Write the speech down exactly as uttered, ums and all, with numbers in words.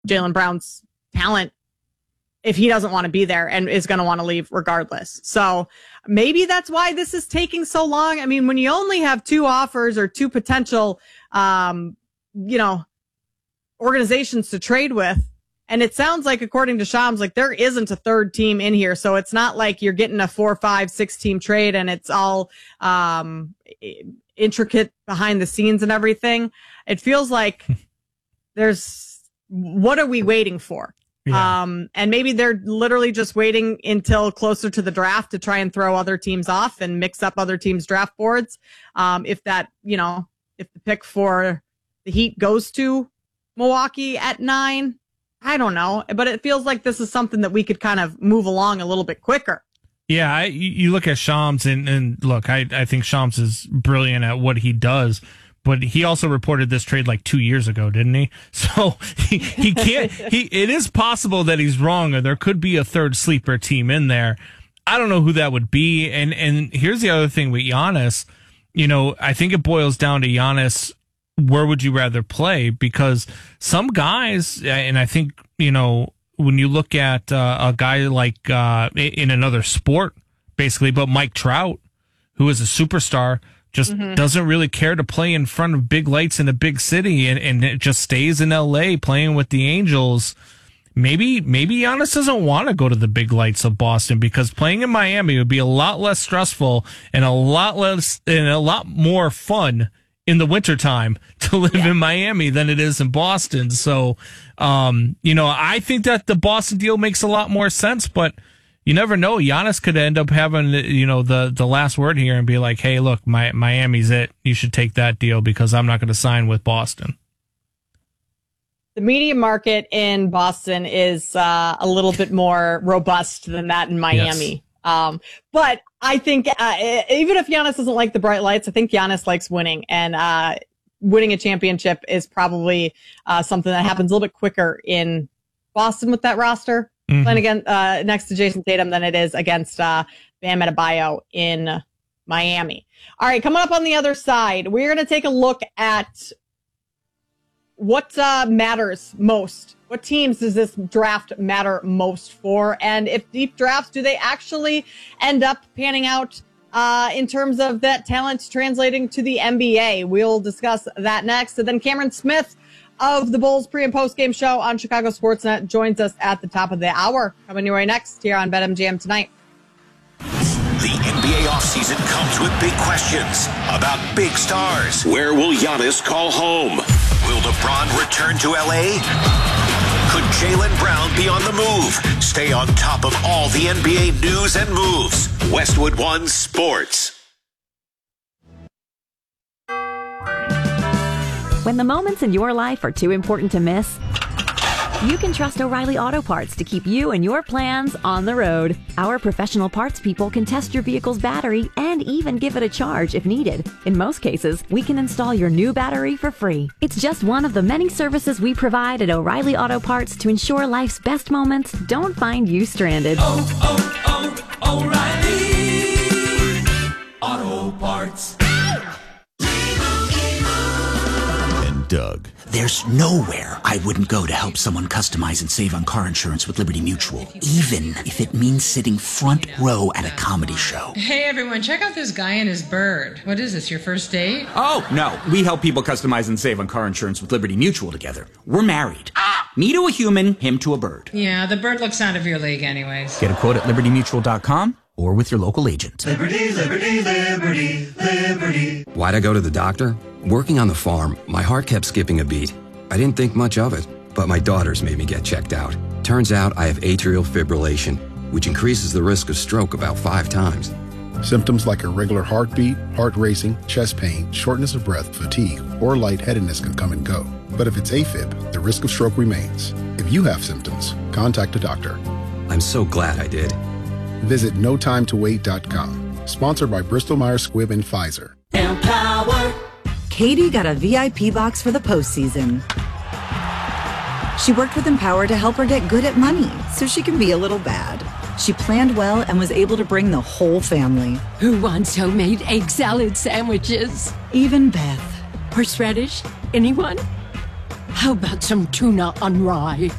Jaylen Brown's talent if he doesn't want to be there and is going to want to leave regardless. So maybe that's why this is taking so long. I mean, when you only have two offers or two potential, um, you know, organizations to trade with, and it sounds like, according to Shams, like there isn't a third team in here. So it's not like you're getting a four, five, six team trade and it's all, um, intricate behind the scenes and everything. It feels like there's, what are we waiting for? Yeah. Um, and maybe they're literally just waiting until closer to the draft to try and throw other teams off and mix up other teams' draft boards. Um, if that, you know, if the pick for the Heat goes to Milwaukee at nine, I don't know, but it feels like this is something that we could kind of move along a little bit quicker. Yeah, I, you look at Shams, and, and look, I, I think Shams is brilliant at what he does. But he also reported this trade like two years ago, didn't he? So he, he can't, he, it is possible that he's wrong, or there could be a third sleeper team in there. I don't know who that would be. And, and here's the other thing with Giannis, you know, I think it boils down to Giannis. Where would you rather play? Because some guys, and I think, you know, when you look at uh, a guy like uh, in another sport, basically, but Mike Trout, who is a superstar, just mm-hmm. doesn't really care to play in front of big lights in a big city, and, and it just stays in L A playing with the Angels. Maybe maybe Giannis doesn't want to go to the big lights of Boston, because playing in Miami would be a lot less stressful and a lot less and a lot more fun in the wintertime to live yeah. in Miami than it is in Boston. So, um, you know, I think that the Boston deal makes a lot more sense, but you never know. Giannis could end up having, you know, the, the last word here and be like, hey, look, my, Miami's it. You should take that deal because I'm not going to sign with Boston. The media market in Boston is uh, a little bit more robust than that in Miami. Yes. Um, but I think uh, even if Giannis doesn't like the bright lights, I think Giannis likes winning, and uh, winning a championship is probably uh, something that happens a little bit quicker in Boston with that roster. Mm-hmm. Playing again uh, next to Jason Tatum than it is against uh, Bam Adebayo in Miami. All right, coming up on the other side, we're going to take a look at what uh, matters most. What teams does this draft matter most for? And if deep drafts, do they actually end up panning out uh, in terms of that talent translating to the N B A? We'll discuss that next. And then Cameron Smith of the Bulls pre and post game show on Chicago Sportsnet joins us at the top of the hour. Coming your way next here on BetMGM tonight. The N B A offseason comes with big questions about big stars. Where will Giannis call home? Will LeBron return to L A? Could Jaylen Brown be on the move? Stay on top of all the N B A news and moves. Westwood One Sports. When the moments in your life are too important to miss, you can trust O'Reilly Auto Parts to keep you and your plans on the road. Our professional parts people can test your vehicle's battery and even give it a charge if needed. In most cases, we can install your new battery for free. It's just one of the many services we provide at O'Reilly Auto Parts to ensure life's best moments don't find you stranded. Oh, oh, oh, O'Reilly Auto Parts. Doug. There's nowhere I wouldn't go to help someone customize and save on car insurance with Liberty Mutual, even if it means sitting front row at a comedy show. Hey everyone, check out this guy and his bird. What is this, your first date? Oh, no. We help people customize and save on car insurance with Liberty Mutual together. We're married. Ah! Me to a human, him to a bird. Yeah, the bird looks out of your league anyways. Get a quote at liberty mutual dot com or with your local agent. Liberty, liberty, liberty, liberty. Why'd I go to the doctor? Working on the farm, my heart kept skipping a beat. I didn't think much of it, but my daughters made me get checked out. Turns out I have atrial fibrillation, which increases the risk of stroke about five times. Symptoms like irregular heartbeat, heart racing, chest pain, shortness of breath, fatigue, or lightheadedness can come and go. But if it's AFib, the risk of stroke remains. If you have symptoms, contact a doctor. I'm so glad I did. Visit no time to wait dot com. Sponsored by Bristol Myers Squibb and Pfizer. Empower. Katie got a V I P box for the postseason. She worked with Empower to help her get good at money so she can be a little bad. She planned well and was able to bring the whole family. Who wants homemade egg salad sandwiches? Even Beth. Horseradish? Anyone? How about some tuna on rye?